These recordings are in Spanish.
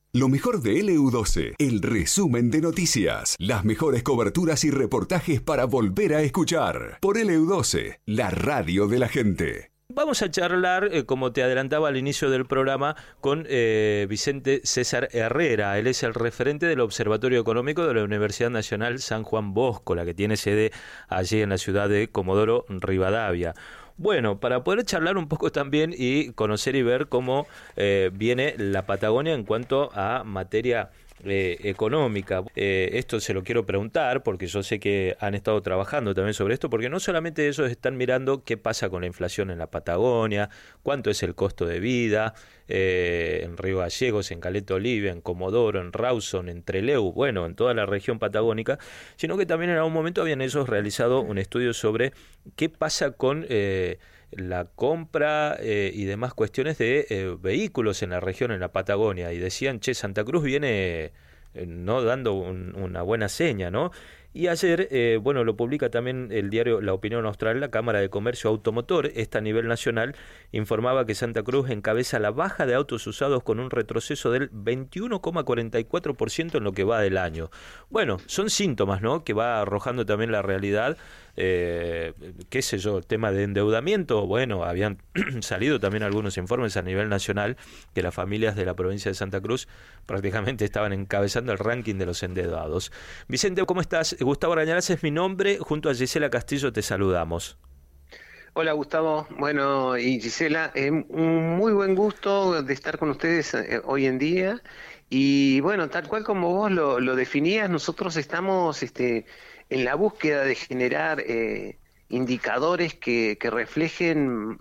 Lo mejor de LU12, el resumen de noticias, las mejores coberturas y reportajes para volver a escuchar. Por LU12, la radio de la gente. Vamos a charlar, como te adelantaba al inicio del programa, con Vicente César Herrera. Él es el referente del Observatorio Económico de la Universidad Nacional San Juan Bosco, la que tiene sede allí en la ciudad de Comodoro Rivadavia. Bueno, para poder charlar un poco también y conocer y ver cómo viene la Patagonia en cuanto a materia económica. Esto se lo quiero preguntar porque yo sé que han estado trabajando también sobre esto, porque no solamente ellos están mirando qué pasa con la inflación en la Patagonia, cuánto es el costo de vida en Río Gallegos, en Caleta Olivia, en Comodoro, en Rawson, en Trelew, bueno, en toda la región patagónica, sino que también en algún momento habían ellos realizado un estudio sobre qué pasa con la compra y demás cuestiones de vehículos en la región, en la Patagonia, y decían, Santa Cruz viene no dando una buena seña, ¿no? Y ayer, bueno, lo publica también el diario La Opinión Austral, la Cámara de Comercio Automotor, esta a nivel nacional, informaba que Santa Cruz encabeza la baja de autos usados con un retroceso del 21,44% en lo que va del año. Bueno, son síntomas, ¿no?, que va arrojando también la realidad, qué sé yo, el tema de endeudamiento. Bueno, habían salido también algunos informes a nivel nacional que las familias de la provincia de Santa Cruz prácticamente estaban encabezando el ranking de los endeudados. Vicente, ¿cómo estás? Gustavo Arañarás es mi nombre, junto a Gisela Castillo te saludamos. Hola Gustavo, bueno, y Gisela, un muy buen gusto de estar con ustedes hoy en día, y bueno, tal cual como vos lo definías, nosotros estamos en la búsqueda de generar indicadores que reflejen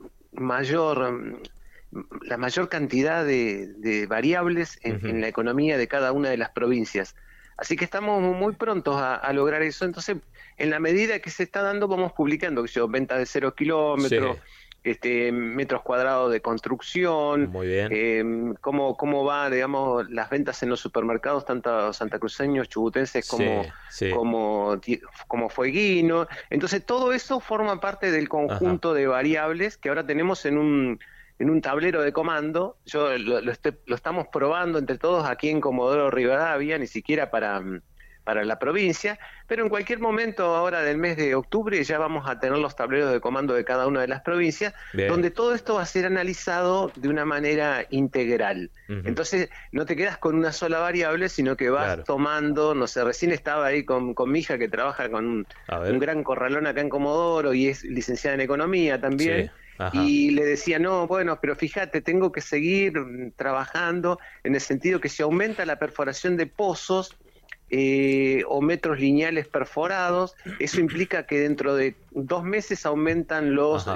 la mayor cantidad de variables en la economía de cada una de las provincias. Así que estamos muy prontos a lograr eso. Entonces, en la medida que se está dando, vamos publicando, venta de 0 kilómetros, sí, metros cuadrados de construcción, muy bien, cómo va, digamos, las ventas en los supermercados, tanto santacruceños, chubutenses como fueguinos. Entonces, todo eso forma parte del conjunto de variables que ahora tenemos en un tablero de comando. Yo lo estamos probando entre todos aquí en Comodoro Rivadavia, ni siquiera para la provincia, pero en cualquier momento ahora del mes de octubre ya vamos a tener los tableros de comando de cada una de las provincias, donde todo esto va a ser analizado de una manera integral. Entonces no te quedas con una sola variable, sino que vas tomando, no sé, recién estaba ahí con mi hija que trabaja con un gran corralón acá en Comodoro y es licenciada en economía también. Y le decía, no, bueno, pero fíjate, tengo que seguir trabajando en el sentido que si aumenta la perforación de pozos o metros lineales perforados, eso implica que dentro de 2 meses aumentan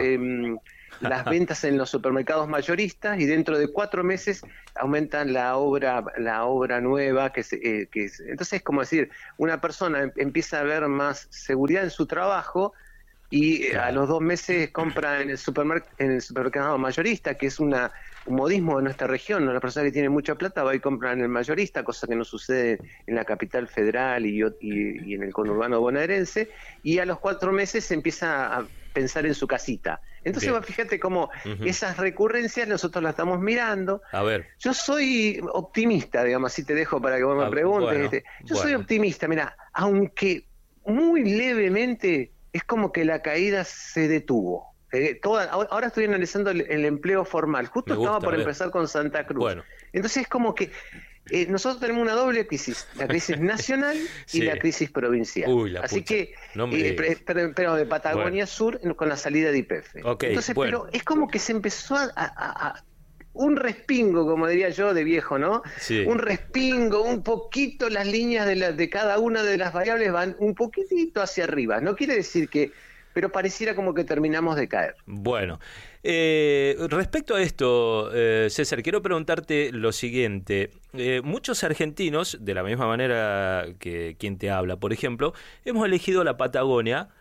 las ventas en los supermercados mayoristas, y dentro de 4 meses aumentan la obra nueva entonces es como decir, una persona empieza a ver más seguridad en su trabajo, y a los 2 meses compra en el supermercado mayorista, que es un modismo de nuestra región, ¿no? La persona que tiene mucha plata va y compra en el mayorista, cosa que no sucede en la capital federal y en el conurbano bonaerense, y a los 4 meses empieza a pensar en su casita. Entonces, fíjate cómo esas recurrencias nosotros las estamos mirando. A ver. Yo soy optimista, digamos, así te dejo para que vos me preguntes. Yo soy optimista, mira, aunque muy levemente, es como que la caída se detuvo. Ahora estoy analizando el empleo formal. Justo estaba por empezar con Santa Cruz. Bueno. Entonces es como que nosotros tenemos una doble crisis, la crisis nacional y la crisis provincial. Así que, pero de Patagonia Sur, con la salida de YPF. Entonces, pero es como que se empezó a un respingo, como diría yo, de viejo, ¿no? Un respingo, un poquito, las líneas de cada una de las variables van un poquitito hacia arriba. No quiere decir que, pero pareciera como que terminamos de caer. Bueno, respecto a esto, César, quiero preguntarte lo siguiente. Muchos argentinos, de la misma manera que quien te habla, por ejemplo, hemos elegido la Patagonia,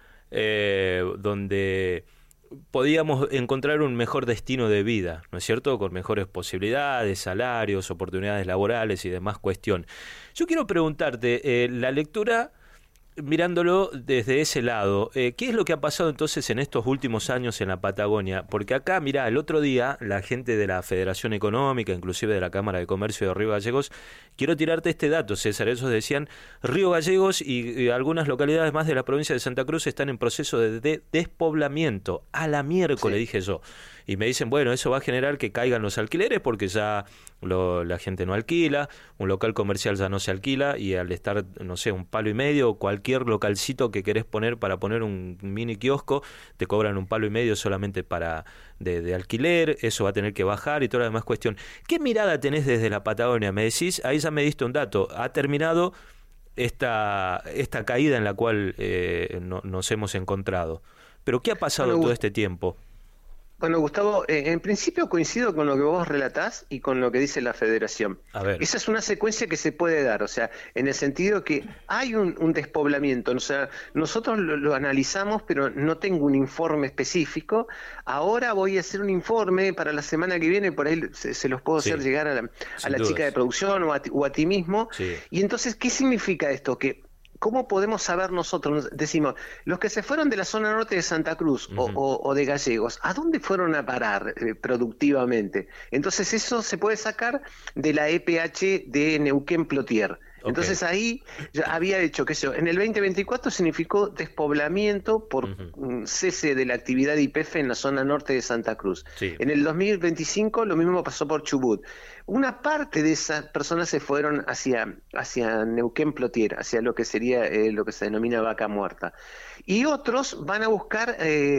donde podíamos encontrar un mejor destino de vida, ¿no es cierto?, con mejores posibilidades, salarios, oportunidades laborales y demás cuestión. Yo quiero preguntarte, la lectura mirándolo desde ese lado, ¿qué es lo que ha pasado entonces en estos últimos años en la Patagonia? Porque acá, mirá, el otro día la gente de la Federación Económica, inclusive de la Cámara de Comercio de Río Gallegos, quiero tirarte este dato, César, ellos decían, Río Gallegos y algunas localidades más de la provincia de Santa Cruz están en proceso de despoblamiento. A la miércoles, sí, dije yo. Y me dicen, bueno, eso va a generar que caigan los alquileres porque ya la gente no alquila, un local comercial ya no se alquila y al estar, no sé, un palo y medio, cualquier localcito que querés poner para poner un mini kiosco, te cobran un palo y medio solamente de alquiler, eso va a tener que bajar y toda la demás cuestión. ¿Qué mirada tenés desde la Patagonia? Me decís, ahí ya me diste un dato, ha terminado esta caída en la cual nos hemos encontrado. ¿Pero qué ha pasado todo este tiempo? Bueno, Gustavo, en principio coincido con lo que vos relatás y con lo que dice la Federación. A ver. Esa es una secuencia que se puede dar, o sea, en el sentido que hay un despoblamiento, o sea, nosotros lo analizamos, pero no tengo un informe específico. Ahora voy a hacer un informe para la semana que viene, por ahí se los puedo hacer llegar a la chica de producción o a ti mismo. Sí. Y entonces, ¿qué significa esto? Que ¿cómo podemos saber nosotros? Decimos, los que se fueron de la zona norte de Santa Cruz o de Gallegos, ¿a dónde fueron a parar productivamente? Entonces eso se puede sacar de la EPH de Neuquén Plotier. Entonces ahí ya había hecho que eso, en el 2024 significó despoblamiento por cese de la actividad de YPF en la zona norte de Santa Cruz. Sí. En el 2025 lo mismo pasó por Chubut. Una parte de esas personas se fueron hacia Neuquén Plotier, hacia lo que sería lo que se denomina vaca muerta. Y otros van a buscar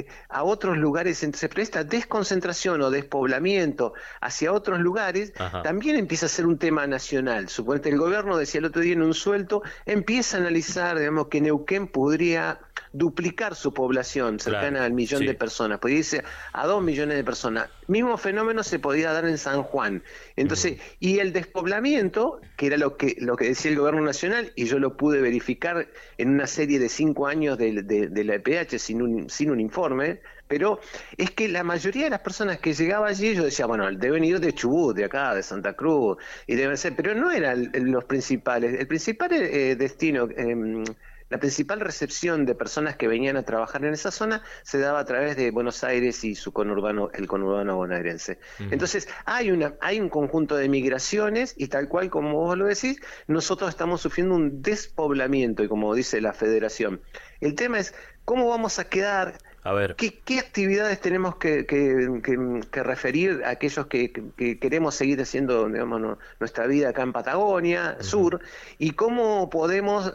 a otros lugares. Entonces, pero esta desconcentración o despoblamiento hacia otros lugares también empieza a ser un tema nacional. Suponete, el gobierno decía el otro día en un sueldo, empieza a analizar, digamos, que Neuquén podría duplicar su población cercana al millón de personas, podría irse a 2 millones de personas. Mismo fenómeno se podía dar en San Juan. Entonces, y el despoblamiento, que era lo que decía el gobierno nacional, y yo lo pude verificar en una serie de 5 años de la EPH sin un informe, pero es que la mayoría de las personas que llegaban allí, yo decía, bueno, deben ir de Chubut, de acá, de Santa Cruz, y deben ser, pero no eran los principales. El principal destino, la principal recepción de personas que venían a trabajar en esa zona se daba a través de Buenos Aires y su el conurbano bonaerense. Entonces, hay un conjunto de migraciones y tal cual como vos lo decís, nosotros estamos sufriendo un despoblamiento, y como dice la Federación. El tema es, ¿cómo vamos a quedar? A ver. ¿Qué actividades tenemos que referir a aquellos que queremos seguir haciendo, digamos, nuestra vida acá en Patagonia Sur, y cómo podemos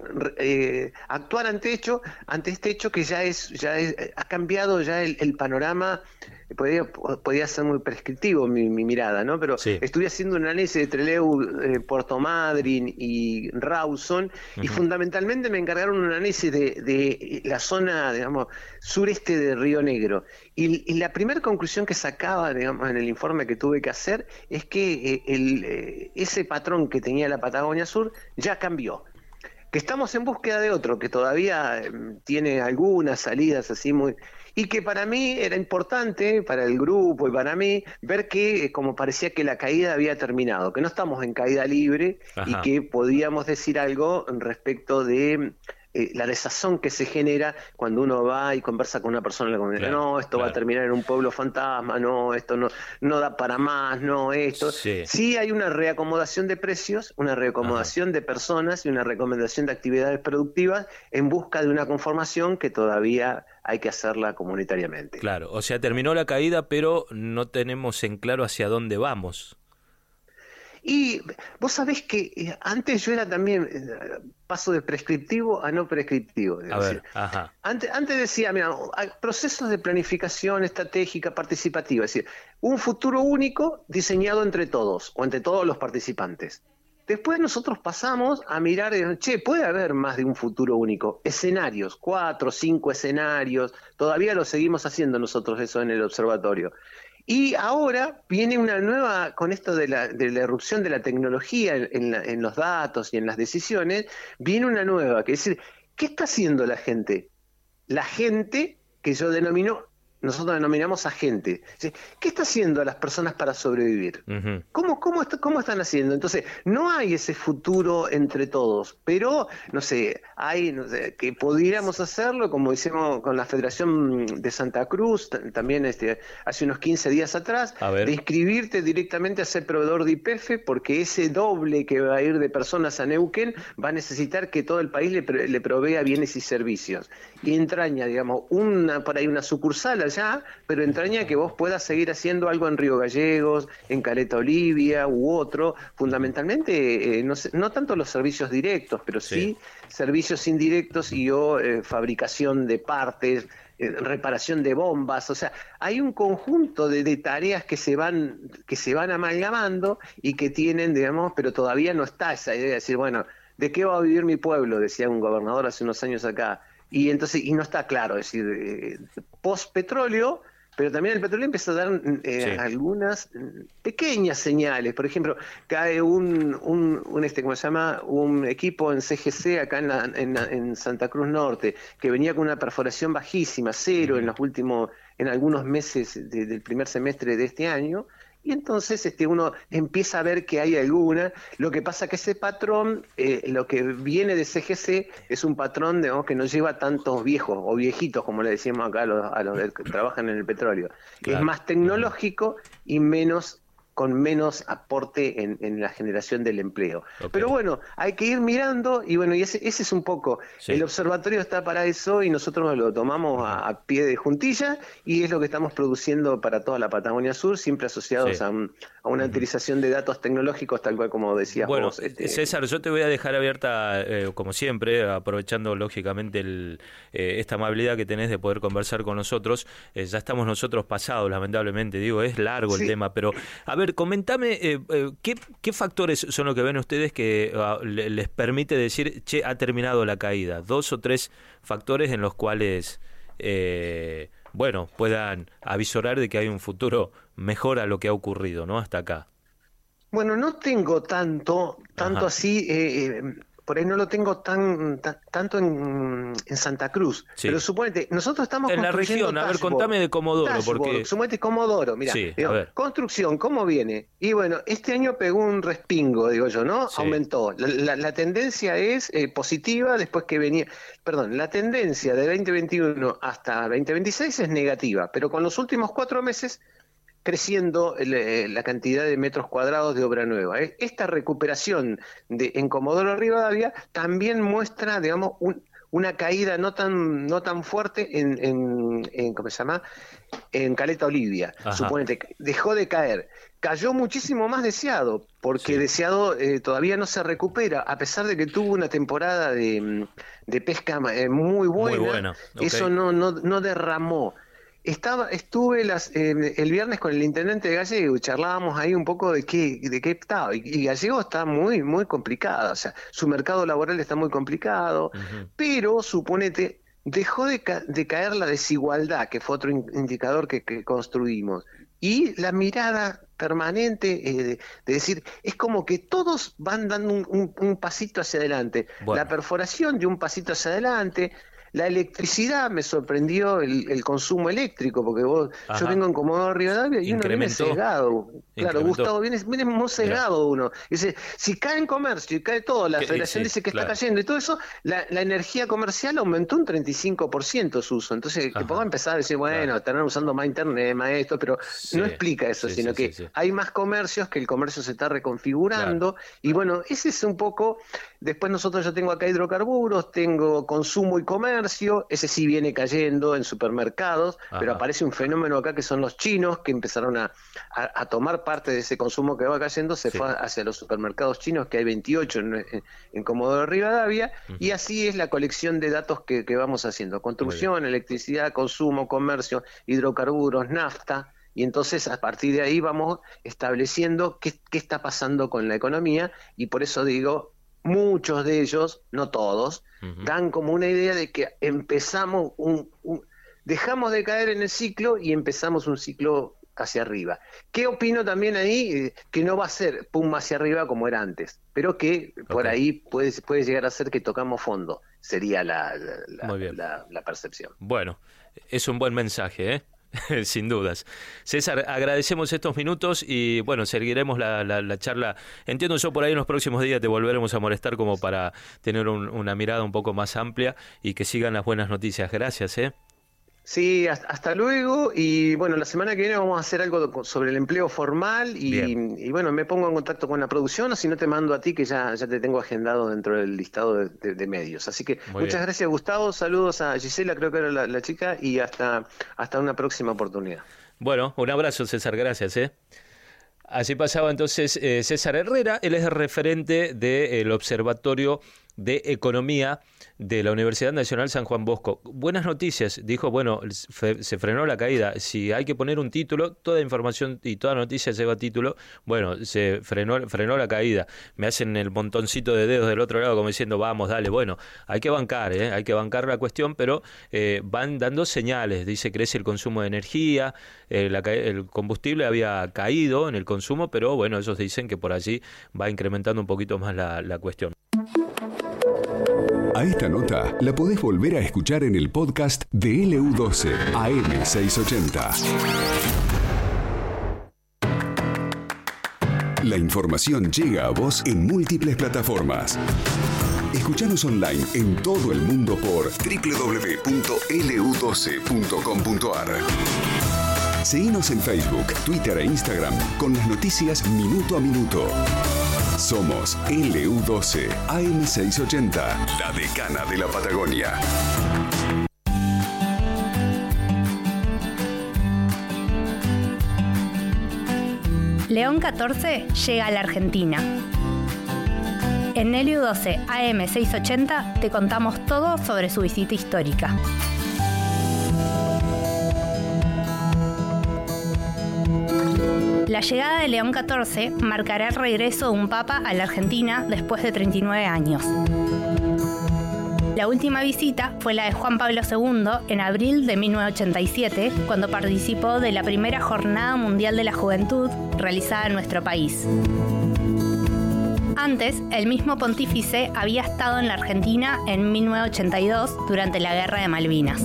actuar ante este hecho que ya ha cambiado ya el panorama? Podía ser muy prescriptivo mi mirada, ¿no? Pero estuve haciendo un análisis de Trelew, Puerto Madryn y Rawson, y fundamentalmente me encargaron un análisis de la zona, digamos, sureste de Río Negro. Y la primera conclusión que sacaba, digamos, en el informe que tuve que hacer, es que ese patrón que tenía la Patagonia Sur ya cambió. Que estamos en búsqueda de otro, que todavía tiene algunas salidas así muy... Y que para mí era importante, para el grupo y para mí, ver que como parecía que la caída había terminado, que no estamos en caída libre y que podíamos decir algo respecto de la desazón que se genera cuando uno va y conversa con una persona en la comunidad. No, esto va a terminar en un pueblo fantasma, no, esto no da para más, no, esto. Sí hay una reacomodación de precios, una reacomodación de personas y una recomendación de actividades productivas en busca de una conformación que todavía hay que hacerla comunitariamente. Claro, o sea, terminó la caída, pero no tenemos en claro hacia dónde vamos. Y vos sabés que antes yo era también, paso de prescriptivo a no prescriptivo. A ver, Antes decía, mira, hay procesos de planificación estratégica participativa, es decir, un futuro único diseñado entre todos o entre todos los participantes. Después nosotros pasamos a mirar, puede haber más de un futuro único, escenarios, 4, 5 escenarios, todavía lo seguimos haciendo nosotros eso en el observatorio. Y ahora viene una nueva, con esto de la irrupción de la tecnología en los datos y en las decisiones, viene una nueva, que es decir, ¿qué está haciendo la gente? La gente, que yo denomino nosotros denominamos agente. ¿Qué está haciendo las personas para sobrevivir? Uh-huh. ¿Cómo están haciendo? Entonces, no hay ese futuro entre todos, pero, hay que pudiéramos hacerlo, como hicimos con la Federación de Santa Cruz, también hace unos 15 días atrás, de inscribirte directamente a ser proveedor de YPF, porque ese doble que va a ir de personas a Neuquén va a necesitar que todo el país le provea bienes y servicios. Y entraña, digamos, por ahí una sucursal allá, pero entraña que vos puedas seguir haciendo algo en Río Gallegos, en Caleta Olivia u otro, fundamentalmente, no tanto los servicios directos, pero sí servicios indirectos y fabricación de partes, reparación de bombas, o sea, hay un conjunto de tareas que se van amalgamando y que tienen, digamos, pero todavía no está esa idea de decir, bueno, ¿de qué va a vivir mi pueblo?, decía un gobernador hace unos años acá. Y entonces, y no está claro, es decir, post petróleo, pero también el petróleo empieza a dar algunas pequeñas señales. Por ejemplo, cae un equipo en CGC acá en Santa Cruz Norte, que venía con una perforación bajísima, 0 en algunos meses del primer semestre de este año. Y entonces uno empieza a ver que hay alguna. Lo que pasa que ese patrón, lo que viene de CGC, es un patrón, digamos, que no lleva tantos viejos o viejitos, como le decimos acá a los que trabajan en el petróleo. Claro. Es más tecnológico y con menos aporte en la generación del empleo. Okay. Pero bueno, hay que ir mirando, y bueno, y ese es un poco, el observatorio está para eso, y nosotros lo tomamos a pie de juntilla, y es lo que estamos produciendo para toda la Patagonia Sur, siempre asociados a una utilización de datos tecnológicos, tal cual como decías vos. César, yo te voy a dejar abierta, como siempre, aprovechando lógicamente esta amabilidad que tenés de poder conversar con nosotros. Ya estamos nosotros pasados, lamentablemente, es largo el tema, pero a ver, comentame, ¿qué factores son los que ven ustedes que les permite decir, ha terminado la caída? 2 o 3 factores en los cuales, puedan avisorar de que hay un futuro mejor a lo que ha ocurrido, ¿no? Hasta acá. Bueno, no tengo tanto así... por ahí no lo tengo tanto en Santa Cruz, pero suponete, nosotros estamos en la región, a ver, contame de Comodoro, porque suponete Comodoro, mira, construcción, ¿cómo viene? Y bueno, este año pegó un respingo, digo yo, ¿no? Aumentó, la tendencia es positiva, después que la tendencia de 2021 hasta 2026 es negativa, pero con los últimos 4 meses creciendo la cantidad de metros cuadrados de obra nueva. Esta recuperación en Comodoro Rivadavia también muestra, digamos, una caída no tan fuerte en ¿cómo se llama? En Caleta Olivia. Suponete, dejó de caer. Cayó muchísimo más Deseado, porque Deseado todavía no se recupera, a pesar de que tuvo una temporada de pesca muy buena. Eso no derramó. Estuve el viernes con el intendente de Gallego y charlábamos ahí un poco de qué estaba, y Gallego está muy, muy complicado, o sea, su mercado laboral está muy complicado, pero suponete, dejó de caer la desigualdad, que fue otro indicador que construimos, y la mirada permanente de decir, es como que todos van dando un pasito hacia adelante, la perforación de un pasito hacia adelante. La electricidad, me sorprendió el consumo eléctrico, porque yo vengo en Comodoro Rivadavia y uno viene sesgado. Claro, Gustavo, viene muy sesgado uno. Dice, si cae en comercio y cae todo, la Federación dice que está cayendo y todo eso, la energía comercial aumentó un 35% su uso. Entonces, que podemos empezar a decir, estarán usando más internet, más esto, pero no explica eso, sino que hay más comercios, que el comercio se está reconfigurando, y bueno, ese es un poco. Después yo tengo acá hidrocarburos, tengo consumo y comercio, ese sí viene cayendo en supermercados, pero aparece un fenómeno acá que son los chinos, que empezaron a tomar parte de ese consumo que va cayendo, se fue hacia los supermercados chinos, que hay 28 en Comodoro Rivadavia, y así es la colección de datos que vamos haciendo: construcción, electricidad, consumo, comercio, hidrocarburos, nafta. Y entonces a partir de ahí vamos estableciendo qué está pasando con la economía, y por eso digo, muchos de ellos, no todos, dan como una idea de que empezamos dejamos de caer en el ciclo y empezamos un ciclo hacia arriba. ¿Qué opino también ahí? Que no va a ser pum hacia arriba como era antes, pero que por ahí puede llegar a ser que tocamos fondo, sería la percepción. Bueno, es un buen mensaje, Sin dudas. César, agradecemos estos minutos y bueno, seguiremos la charla. Entiendo yo por ahí en los próximos días te volveremos a molestar como para tener una mirada un poco más amplia y que sigan las buenas noticias. Gracias, Sí, hasta luego. Y bueno, la semana que viene vamos a hacer algo sobre el empleo formal y bueno, me pongo en contacto con la producción o si no te mando a ti que ya te tengo agendado dentro del listado de medios. Así que muchas gracias, Gustavo. Saludos a Gisela, creo que era la chica, y hasta una próxima oportunidad. Bueno, un abrazo, César. Gracias, Así pasaba entonces César Herrera. Él es el referente del Observatorio de Economía de la Universidad Nacional San Juan Bosco. Buenas noticias, dijo, bueno, se frenó la caída. Si hay que poner un título, toda información y toda noticia lleva título, bueno, se frenó la caída. Me hacen el montoncito de dedos del otro lado como diciendo, vamos, dale, bueno, hay que bancar la cuestión, pero van dando señales. Dice, crece el consumo de energía, el combustible había caído en el consumo, pero bueno, ellos dicen que por allí va incrementando un poquito más la cuestión. A esta nota la podés volver a escuchar en el podcast de LU12 AM680. La información llega a vos en múltiples plataformas. Escuchanos online en todo el mundo por www.lu12.com.ar. Seguinos en Facebook, Twitter e Instagram con las noticias minuto a minuto. Somos LU12 AM680, la decana de la Patagonia. León 14 llega a la Argentina. En LU12 AM680 te contamos todo sobre su visita histórica. La llegada de León XIV marcará el regreso de un papa a la Argentina después de 39 años. La última visita fue la de Juan Pablo II en abril de 1987, cuando participó de la primera Jornada Mundial de la Juventud realizada en nuestro país. Antes, el mismo pontífice había estado en la Argentina en 1982 durante la Guerra de Malvinas.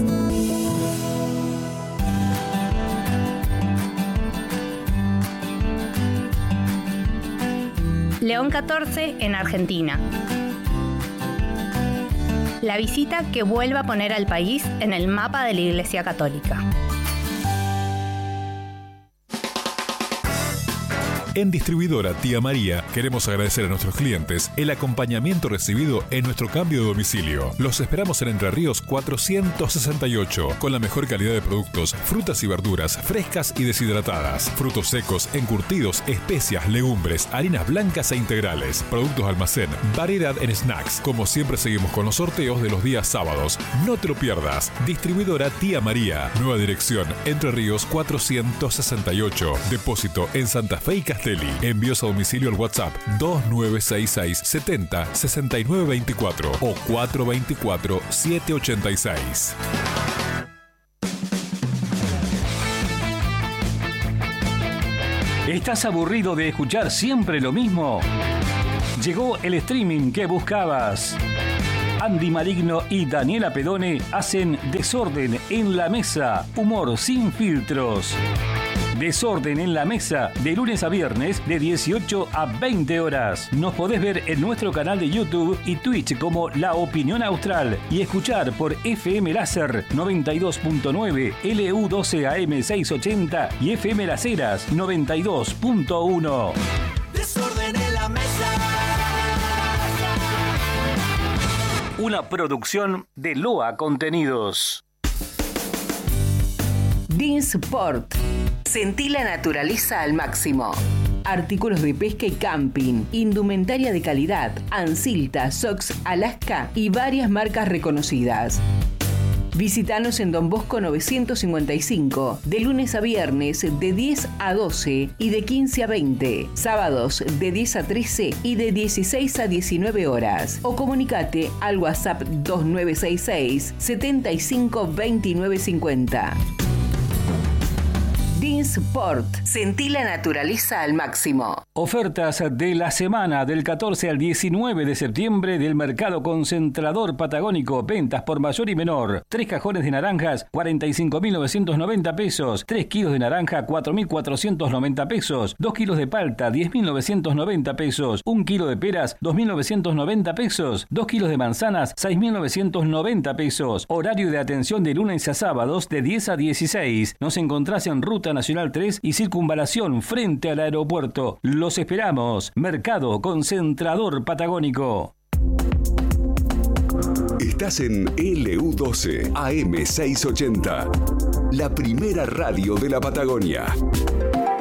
León XIV en Argentina. La visita que vuelve a poner al país en el mapa de la Iglesia Católica. En Distribuidora Tía María queremos agradecer a nuestros clientes el acompañamiento recibido en nuestro cambio de domicilio. Los esperamos en Entre Ríos 468 con la mejor calidad de productos, frutas y verduras frescas y deshidratadas, frutos secos, encurtidos, especias, legumbres, harinas blancas e integrales, productos almacén, variedad en snacks. Como siempre seguimos con los sorteos de los días sábados. No te lo pierdas. Distribuidora Tía María. Nueva dirección Entre Ríos 468. Depósito en Santa Fe y Castelli. Envíos a domicilio al WhatsApp 2966 70 69 24 o 424 786. ¿Estás aburrido de escuchar siempre lo mismo? Llegó el streaming que buscabas. Andy Maligno y Daniela Pedone hacen Desorden en la Mesa, humor sin filtros. Desorden en la Mesa, de lunes a viernes, de 18 a 20 horas. Nos podés ver en nuestro canal de YouTube y Twitch como La Opinión Austral y escuchar por FM Láser 92.9, LU12 AM680 y FM Las Heras 92.1. Desorden en la Mesa. Una producción de Loa Contenidos. Dinsport. Sentí la naturaleza al máximo. Artículos de pesca y camping, indumentaria de calidad, Ansilta, Sox, Alaska y varias marcas reconocidas. Visítanos en Don Bosco 955, de lunes a viernes de 10 a 12 y de 15 a 20, sábados de 10 a 13 y de 16 a 19 horas. O comunicate al WhatsApp 2966 75 29 50. Sport. Sentí la naturaleza al máximo. Ofertas de la semana del 14 al 19 de septiembre del Mercado Concentrador Patagónico. Ventas por mayor y menor. 3 cajones de naranjas, 45.990 pesos. 3 kilos de naranja, 4.490 pesos. 2 kilos de palta, 10.990 pesos. 1 kilo de peras, 2.990 pesos. 2 kilos de manzanas, 6.990 pesos. Horario de atención de lunes a sábados de 10 a 16. Nos encontrás en Ruta Nacional 3 y Circunvalación frente al aeropuerto. Los esperamos. Mercado Concentrador Patagónico. Estás en LU12 AM680, la primera radio de la Patagonia.